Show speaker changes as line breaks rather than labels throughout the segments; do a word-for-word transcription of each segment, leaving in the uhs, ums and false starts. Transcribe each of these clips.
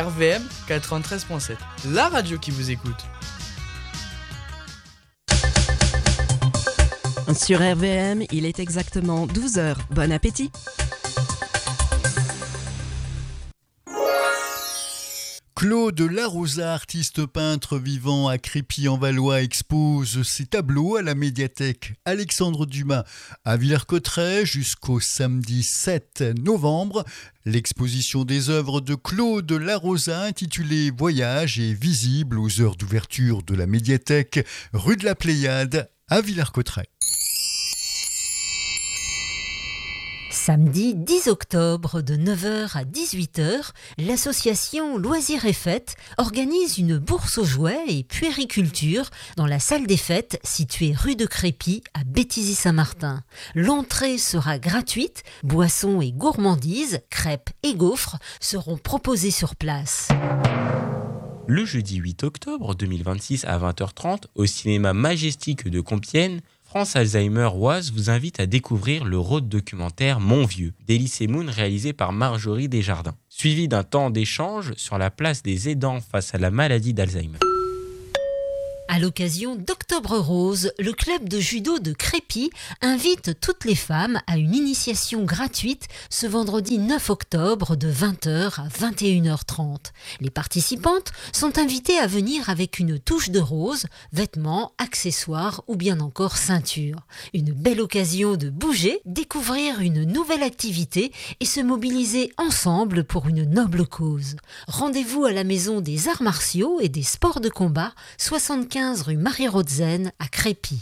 R V M quatre-vingt-treize virgule sept, la radio qui vous écoute.
Sur R V M, il est exactement douze heures. Bon appétit!
Claude Larosa, artiste peintre vivant à Crépy-en-Valois, expose ses tableaux à la médiathèque Alexandre Dumas à Villers-Cotterêts jusqu'au samedi sept novembre. L'exposition des œuvres de Claude Larosa, intitulée Voyage, est visible aux heures d'ouverture de la médiathèque rue de la Pléiade à Villers-Cotterêts.
Samedi dix octobre de neuf heures à dix-huit heures, l'association Loisirs et Fêtes organise une bourse aux jouets et puériculture dans la salle des fêtes située rue de Crépy à Béthisy-Saint-Martin. L'entrée sera gratuite, boissons et gourmandises, crêpes et gaufres seront proposés sur place.
Le jeudi huit octobre deux mille vingt-six à vingt heures trente, au cinéma Majestic de Compiègne, France Alzheimer Oise vous invite à découvrir le road documentaire Mon Vieux d'Elie Semoun réalisé par Marjorie Desjardins, suivi d'un temps d'échange sur la place des aidants face à la maladie d'Alzheimer.
À l'occasion d'Octobre Rose, le club de judo de Crépy invite toutes les femmes à une initiation gratuite ce vendredi neuf octobre de vingt heures à vingt et une heures trente. Les participantes sont invitées à venir avec une touche de rose, vêtements, accessoires ou bien encore ceinture. Une belle occasion de bouger, découvrir une nouvelle activité et se mobiliser ensemble pour une noble cause. Rendez-vous à la Maison des Arts Martiaux et des Sports de Combat, soixante-quinze rue Marie-Rotzen à Crépy.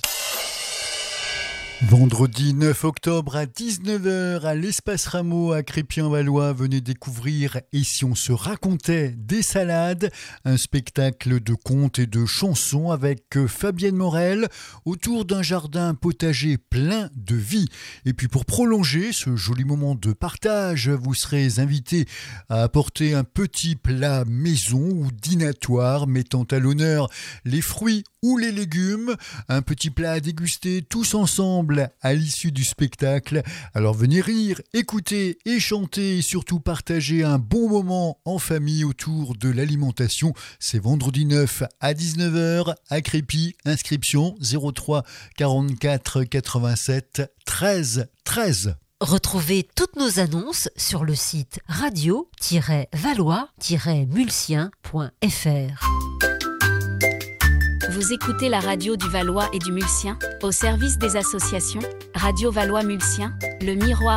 Vendredi neuf octobre à dix-neuf heures à l'Espace Rameau à Crépy-en-Valois, venez découvrir Et si on se racontait des salades, un spectacle de contes et de chansons avec Fabienne Morel autour d'un jardin potager plein de vie. Et puis pour prolonger ce joli moment de partage, vous serez invité à apporter un petit plat maison ou dînatoire mettant à l'honneur les fruits ou les légumes, un petit plat à déguster tous ensemble à l'issue du spectacle. Alors venez rire, écouter et chanter et surtout partager un bon moment en famille autour de l'alimentation. C'est vendredi neuf à dix-neuf heures à Crépy. Inscription zéro trois quarante-quatre quatre-vingt-sept treize treize.
Retrouvez toutes nos annonces sur le site radio tiret valois tiret mulsien point f r.
Vous écoutez la radio du Valois et du Mulsien, au service des associations, Radio Valois Mulsien, Le Miroir